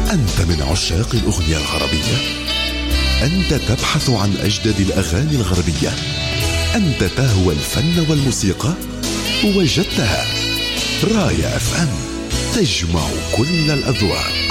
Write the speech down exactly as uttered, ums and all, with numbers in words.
أنت من عشاق الأغنية العربية؟ أنت تبحث عن أجدد الأغاني الغربية؟ أنت تهوى الفن والموسيقى؟ وجدتها. راية اف ام تجمع كل الأذواق.